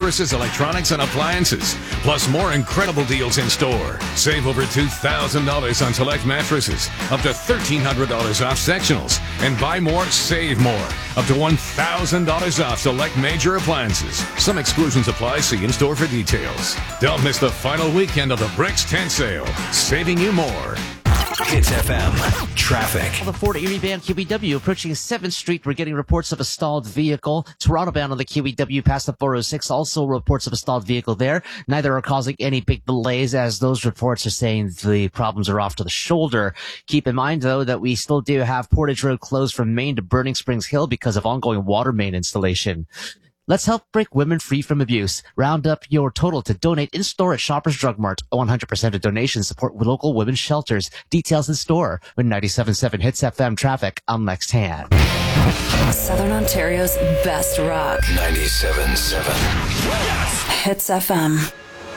mattresses, electronics, and appliances. Plus more incredible deals in store. Save over $2,000 on select mattresses, up to $1,300 off sectionals, and buy more, save more. Up to $1,000 off select major appliances. Some exclusions apply. See in store for details. Don't miss the final weekend of the Bricks Tent Sale, saving you more. Hits FM traffic. The Fort Erie bound QEW approaching 7th Street. We're getting reports of a stalled vehicle. Toronto bound on the QEW past the 406. Also reports of a stalled vehicle there. Neither are causing any big delays, as those reports are saying the problems are off to the shoulder. Keep in mind, though, that we still do have Portage Road closed from Main to Burning Springs Hill because of ongoing water main installation. Let's help break women free from abuse. Round up your total to donate in-store at Shoppers Drug Mart. 100% of donations support local women's shelters. Details in store. With 97.7 Hits FM traffic, I'm Lex Tan. Southern Ontario's best rock. 97.7. Hits FM.